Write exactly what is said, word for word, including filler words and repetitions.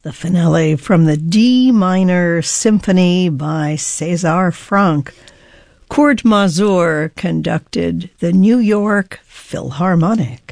The finale from the D minor symphony by César Franck. Kurt Masur conducted the New York Philharmonic.